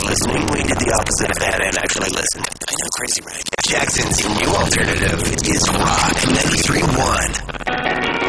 listening. We did the opposite of that and actually listened. I know, crazy, right? Jackson's new alternative is Rock 93.1.